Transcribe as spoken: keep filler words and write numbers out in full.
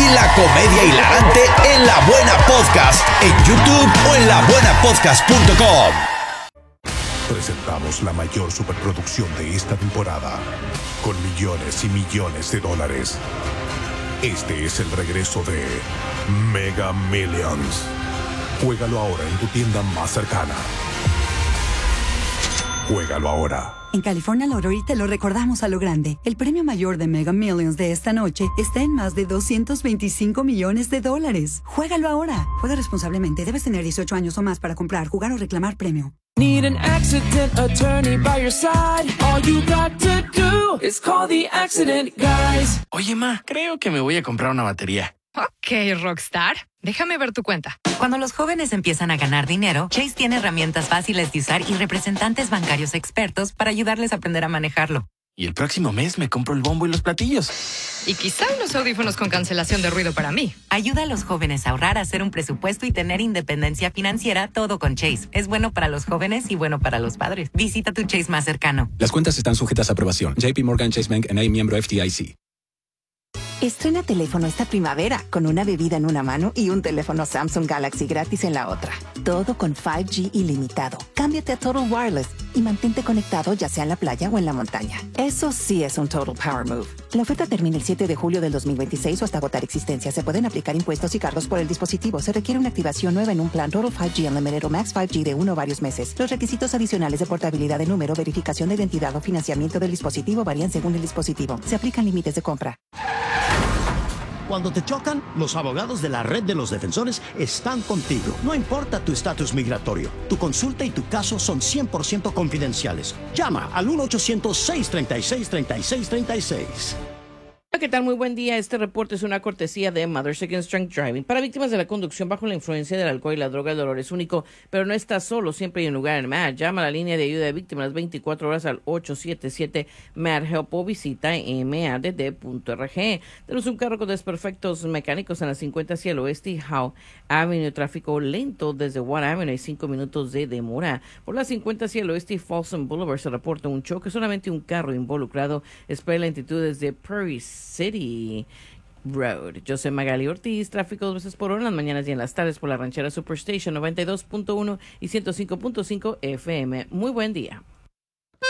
y la comedia hilarante en La Buena Podcast, en YouTube o en la buena podcast punto com. Presentamos la mayor superproducción de esta temporada, con millones y millones de dólares. Este es el regreso de Mega Millions. Juégalo ahora en tu tienda más cercana. Juégalo ahora. En California Lottery te lo recordamos a lo grande. El premio mayor de Mega Millions de esta noche está en más de doscientos veinticinco millones de dólares. Juégalo ahora. Juega responsablemente. Debes tener dieciocho años o más para comprar, jugar o reclamar premio. Need an accident attorney by your side. All you got to do is call the accident guys. Oye, ma, creo que me voy a comprar una batería. Ok, Rockstar. Déjame ver tu cuenta. Cuando los jóvenes empiezan a ganar dinero, Chase tiene herramientas fáciles de usar y representantes bancarios expertos para ayudarles a aprender a manejarlo. Y el próximo mes me compro el bombo y los platillos. Y quizá unos audífonos con cancelación de ruido para mí. Ayuda a los jóvenes a ahorrar, a hacer un presupuesto y tener independencia financiera, todo con Chase. Es bueno para los jóvenes y bueno para los padres. Visita tu Chase más cercano. Las cuentas están sujetas a aprobación. J P Morgan Chase Bank N A, miembro F D I C. Estrena teléfono esta primavera con una bebida en una mano y un teléfono Samsung Galaxy gratis en la otra. Todo con cinco G ilimitado. Cámbiate a Total Wireless y mantente conectado ya sea en la playa o en la montaña. Eso sí es un Total Power Move. La oferta termina el siete de julio del dos mil veintiséis o hasta agotar existencia. Se pueden aplicar impuestos y cargos por el dispositivo. Se requiere una activación nueva en un plan Total cinco G Unlimited o Max cinco G de uno o varios meses. Los requisitos adicionales de portabilidad de número, verificación de identidad o financiamiento del dispositivo varían según el dispositivo. Se aplican límites de compra. Cuando te chocan, los abogados de la Red de los Defensores están contigo. No importa tu estatus migratorio, tu consulta y tu caso son cien por ciento confidenciales. Llama al uno ochocientos, seiscientos treinta y seis, treinta y seis treinta y seis. Hola, ¿qué tal? Muy buen día. Este reporte es una cortesía de Mothers Against Drunk Driving. Para víctimas de la conducción bajo la influencia del alcohol y la droga, el dolor es único, pero no estás solo. Siempre hay un lugar en M A D. Llama a la línea de ayuda de víctimas las veinticuatro horas al ocho siete siete M A D Help o visita m a d d punto org. Tenemos un carro con desperfectos mecánicos en la cincuenta hacia el oeste y Howe Avenue. Tráfico lento desde One Avenue. Hay cinco minutos de demora. Por la cincuenta hacia el oeste y Folsom Boulevard se reporta un choque. Solamente un carro involucrado. Espera lentitud desde Prairie City Road. Yo soy Magali Ortiz. Tráfico dos veces por hora en las mañanas y en las tardes por la ranchera Superstation noventa y dos punto uno y ciento cinco punto cinco F M. Muy buen día.